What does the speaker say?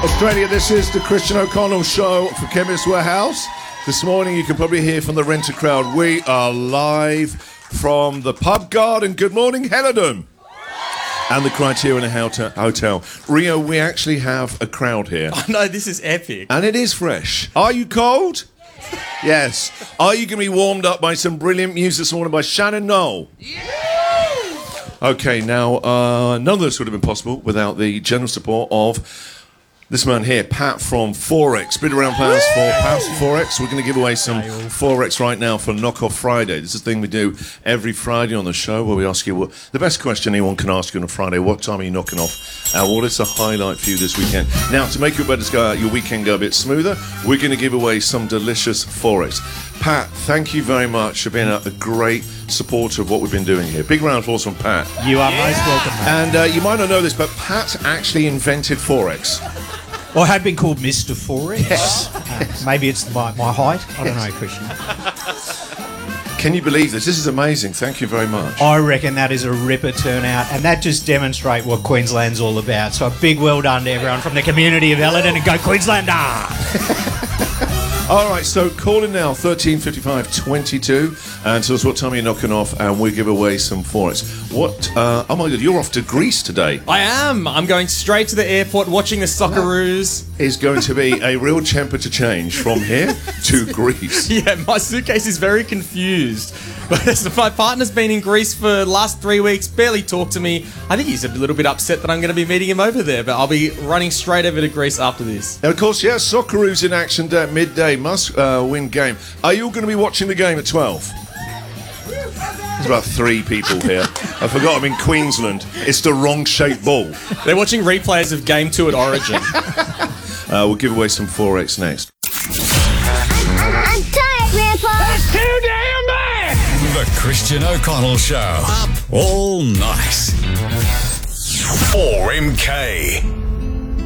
Australia, this is the Christian O'Connell Show for Chemist Warehouse. This morning, you can probably hear from the renter crowd, we are live from the Pub Garden. Good morning, Helidon. And the Criterion Hotel. Rio, we actually have a crowd here. Oh no, this is epic. And it is fresh. Are you cold? Yes. Are you going to be warmed up by some brilliant music this morning by Shannon Knoll? Yeah! Okay, now, none of this would have been possible without the general support of this man here, Pat from Forex. Bid around applause for Pat from Forex. We're going to give away some Forex right now for Knockoff Friday. This is the thing we do every Friday on the show where we ask you the best question anyone can ask you on a Friday. What time are you knocking off? What is the highlight for you this weekend? Now, to make your weekend go a bit smoother, we're going to give away some delicious Forex. Pat, thank you very much for being a great supporter of what we've been doing here. Big round of applause from Pat. You are most welcome, mate. And you might not know this, but Pat actually invented Forex. Well, I have been called Mr. Forex. Yes. Maybe it's my height. I don't know, Christian. Can you believe this? This is amazing. Thank you very much. I reckon that is a ripper turnout, and that just demonstrates what Queensland's all about. So a big well done to everyone from the community of Helidon, and go Queenslander! All right, so call in now, 1355 22, and tell us what time you're knocking off, and we'll give away some Forex. Oh my God, you're off to Greece today. I am. I'm going straight to the airport, watching the Socceroos. Is going to be a real temperature change from here to Greece. Yeah, my suitcase is very confused. But my partner's been in Greece for the last 3 weeks, barely talked to me. I think he's a little bit upset that I'm going to be meeting him over there, but I'll be running straight over to Greece after this. Now, of course, yes, Socceroos in action at midday, must-win game. Are you all going to be watching the game at 12? There's about 3 people here. I forgot I'm in Queensland. It's the wrong-shaped ball. They're watching replays of Game 2 at Origin. We'll give away some Forex next. I'm tired, Grandpa. That's too damn bad. The Christian O'Connell Show. Up all night. 4MK.